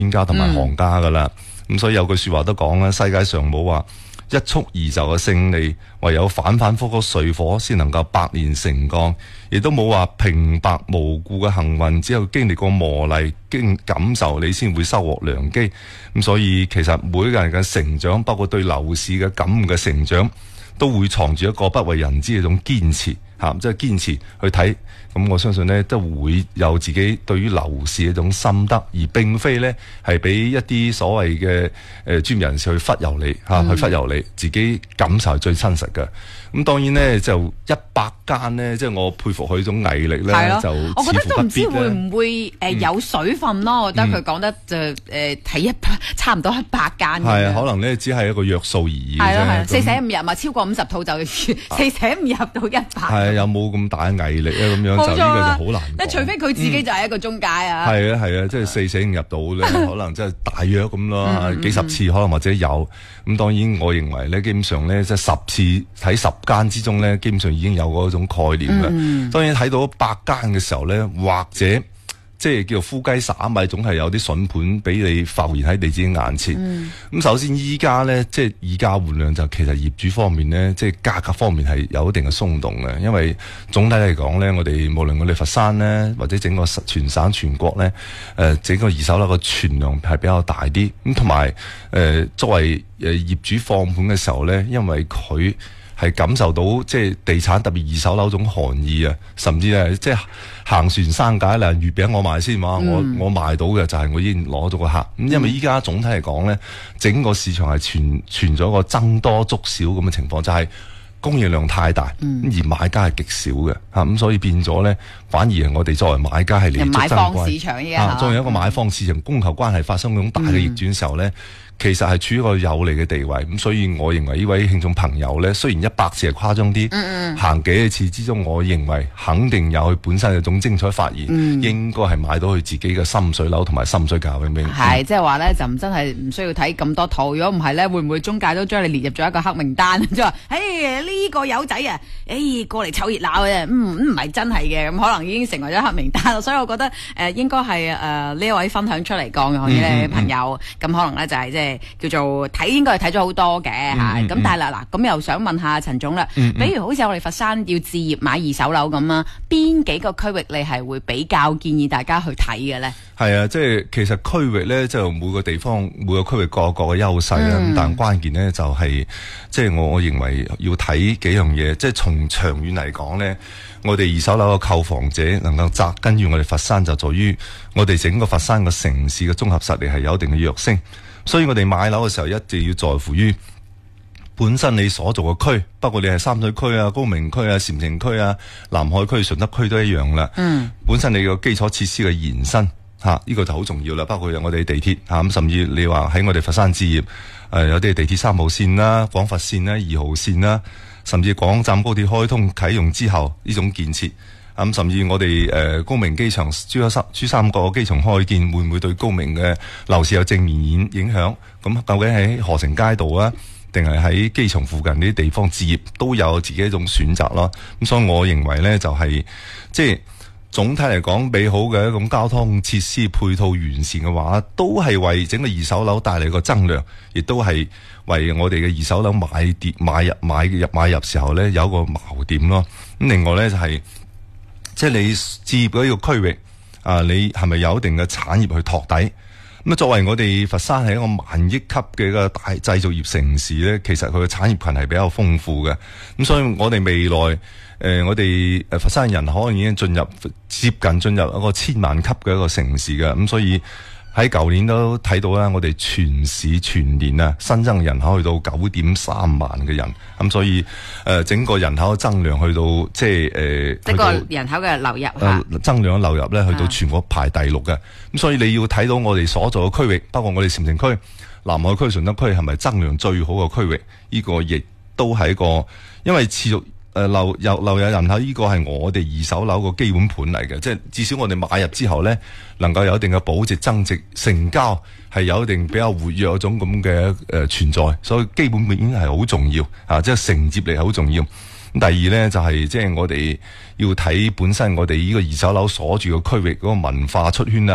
專家同埋行家噶啦。咁所以有句說話都講啦，世界上冇話一蹴而就嘅勝利，唯有反反复覆睡火先能夠百年成鋼，亦都冇話平白無故嘅幸運，只有經歷過磨礪、感受，你先會收穫良機。咁所以其實每個人嘅成長，包括對樓市嘅感悟嘅成長，都會藏住一個不為人知嘅一種堅持，即係堅持去睇。咁我相信呢，都會有自己對於樓市一種心得，而並非呢係俾一啲所謂嘅專業人士去忽悠你去忽悠你，自己感受係最真實嘅。咁當然呢，就100間呢，即係我佩服佢呢種毅力呢，就我覺得都唔知會唔會有水分咯。我覺得佢講得就睇差唔多100間。 係可能呢，只係一個約數而已啫。 係4捨5入嘛，超過50套就4捨5入到100。 係有冇咁大嘅毅力咧？咁樣就呢個就好難講。 除非佢自己就係一個中介啊。 係啊，即係4捨5入到咧，可能即係大約咁咯，幾十次可能或者有。咁當然我認為咧，基本上咧即係10次睇10間之中咧，基本上已經有嗰種概念啦。當然睇到100間嘅時候咧，或者即係叫做呼雞撒米，總係有啲筍盤俾你浮現喺你自己眼前。咁首先依家咧，即係以價換量，就其實業主方面咧，即係價格方面係有一定嘅鬆動嘅。因為總體嚟講咧，無論我哋佛山咧，或者整個全省全國咧，整個二手樓嘅存量係比較大啲。咁同埋作為業主放盤嘅時候咧，因為佢係感受到即係地產特別二手樓種寒意啊，甚至係即係行船生解啦，月餅我賣先嘛，我賣到嘅就係我已經攞咗個客。咁因為依家總體嚟講咧，整個市場係存咗個僧多粥少咁嘅情況，就係供應量太大，而買家係極少嘅嚇，咁所以變咗咧，反而係我哋作為買家係彌足珍貴。買方市場依家作為一個買方市場，供求關係發生嗰種大嘅逆轉時候咧。其實係處於一個有利嘅地位，咁所以我認為呢位聽眾朋友咧，雖然100次係誇張啲，行幾次之中，我認為肯定有佢本身有種精彩發現，應該係買到佢自己嘅心水樓同埋心水價嘅名。 係即係話咧，就唔真係唔需要睇咁多套，如果唔係咧，會唔會中介都將你列入咗一個黑名單？即係話，呢個友仔啊，過嚟湊熱鬧嘅，唔係真係嘅，咁可能已經成為咗黑名單。所以我覺得應該係呢一位分享出嚟講嘅呢朋友，咁可能咧就係即係。叫做睇，應該係睇咗好多嘅嚇，咁但係嗱，咁又想問下陳總啦，比如好似我哋佛山要置業買二手樓咁啊，邊幾個區域你係會比較建議大家去睇嘅咧？ 係啊，即係其實區域咧，就每個地方每個區域各有各嘅優勢啦。咁但關鍵咧就係，即係我認為要睇幾樣嘢，即係從長遠嚟講咧，我哋二手樓嘅購房者能夠扎根於我哋佛山，就在於我哋整個佛山個城市嘅綜合實力係有一定嘅躍升。所以我哋買樓嘅時候一定要在乎於本身你所做嘅區，包括你係三水區啊、高明區啊、禪城區啊、南海區、順德區都一樣啦。本身你個基礎設施嘅延伸呢個就好重要啦。包括我哋地鐵咁，甚至你話喺我哋佛山置業，有啲地鐵3號線啦、廣佛線啦、2號線啦，甚至廣湛高鐵開通啟用之後呢種建設。甚至我哋高明機場珠三角機場開建，會唔會對高明嘅樓市有正面影響？咁究竟喺河城街道啊，定係喺機場附近呢啲地方置業，都有自己一種選擇咯。咁所以我認為呢，就係即係總體嚟講，美好嘅一種交通設施配套完善嘅話，都係為整個二手樓帶嚟個增量，亦都係為我哋嘅二手樓買入時候呢，有一個錨點咯。咁另外呢，就係。即係你置業嗰個區域，你係咪有一定嘅產業去托底？咁作為我哋佛山係一個萬億級嘅一個大製造業城市咧，其實佢嘅產業群係比較豐富嘅。咁所以我哋未來，我哋佛山人口已經接近進入一個1000萬級嘅一個城市嘅。咁所以喺舊年都睇到啦，我哋全市全年新增人口去到9.3萬嘅人，咁所以整個人口嘅增量去到即係個人口嘅流入增量嘅流入咧，去到全國排第6嘅。咁所以你要睇到我哋所在嘅區域，包括我哋禪城區、南海區、順德區係咪增量最好嘅區域？呢個亦都係一個，因為持續流入人口，呢個係我哋二手樓個基本盤嚟嘅，即係至少我哋買入之後咧，能夠有一定嘅保值增值，成交係有一定比較活躍嗰種咁嘅存在，所以基本面係好重要即係承接力係好重要。咁第二咧就係即係我哋要睇本身我哋呢個二手樓鎖住個區域嗰個文化出圈啦。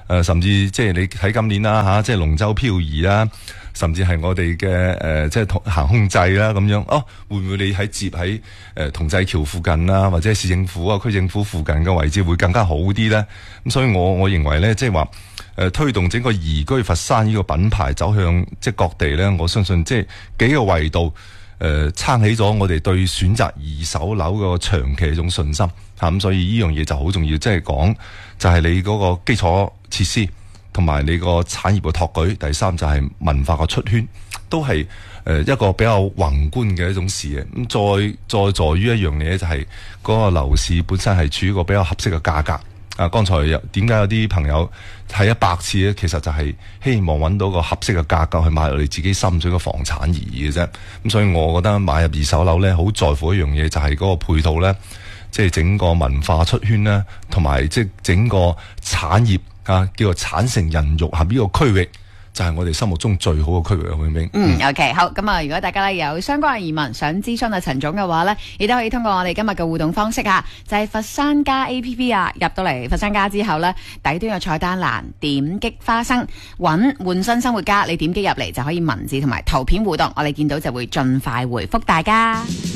甚至即係你睇今年啦即係龍舟漂移啦，甚至係我哋嘅即係行空祭啦咁樣。會唔會你喺同濟橋附近啦，或者市政府啊、區政府附近嘅位置會更加好啲咧？咁所以我認為咧，即係話推動整個宜居佛山呢個品牌走向即係各地咧，我相信即係幾個維度撐起咗我哋對選擇二手樓個長期一種信心。咁所以呢樣嘢就好重要，即係講就係你嗰個基礎設施同埋你個產業嘅托舉，第三就係文化嘅出圈，都係一個比較宏觀嘅一種視野。咁再在於一樣嘢就係嗰個樓市本身係處於一個比較合適嘅價格。剛才點解有啲朋友睇100次咧？其實就係希望揾到個合適嘅價格去買入你自己心水嘅房產而已嘅啫。咁所以我覺得買入二手樓咧，好在乎一樣嘢就係嗰個配套咧，即係整個文化出圈啦，同埋即係整個產業叫做產城人肉合呢個區域，就係我哋心目中最好嘅區域啊！永明。 OK， 好。咁如果大家有相關嘅疑問，想諮詢陳總嘅話呢，亦都可以通過我哋今日嘅互動方式就係佛山家 APP 入到嚟佛山家之後呢，底端嘅菜單欄點擊花生，揾換新生活家，你點擊入嚟就可以文字同埋圖片互動，我哋見到就會盡快回覆大家。